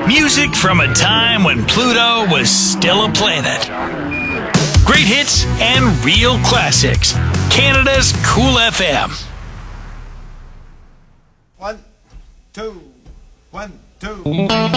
Music from a time when Pluto was still a planet. Great hits and real classics. Canada's Cool FM. 1, 2, 1, 2.